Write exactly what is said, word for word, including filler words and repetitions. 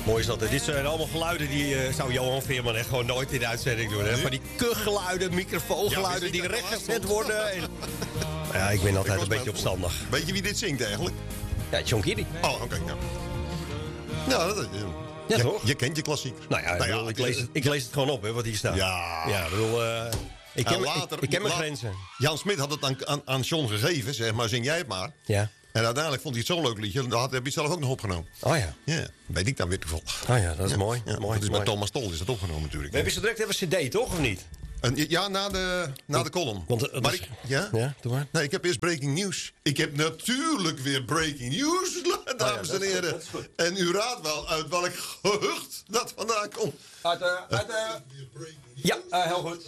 Mooi is dat. Dit zijn allemaal geluiden die uh, zou Johan Veerman echt gewoon nooit in de uitzending doen. Hè? Van die kuchgeluiden, microfoongeluiden ja, die rechtgezet worden. En... Ja, ik ben altijd ik een beetje opstandig. Weet je wie dit zingt eigenlijk? Ja, John Kiddy. Oh, oké. Okay, ja. Ja, dat, ja. Ja, je, toch? Je kent je klassieker. Nou ja, nou ja bedoel, ik, lees het, ik lees het gewoon op, hè, wat hier staat. Ja. Ja, ik bedoel... Uh, ik ken, later, ik, ik ken mijn later, grenzen. Jan Smit had het aan, aan, aan John gegeven, zeg maar, zing jij het maar. Ja. En uiteindelijk vond hij het zo'n leuk liedje, dat heb je het zelf ook nog opgenomen. Oh ja. Ja, weet ik dan weer toevallig. Oh ja, dat is ja. mooi. Ja, mooi dat is mooi. met Thomas Tol is dat opgenomen natuurlijk. We hebben zo direct hebben een cd, toch, of niet? En, ja, na de, na de column. Want, uh, maar dus, ik, ja? Ja, doe maar. Nee, ik heb eerst breaking news. Ik heb natuurlijk weer breaking news, dames oh ja, en heren. goed, goed. En u raadt wel uit welk gehucht dat vandaan komt. Uit, uh, uit, uh... Ja, uh, heel goed.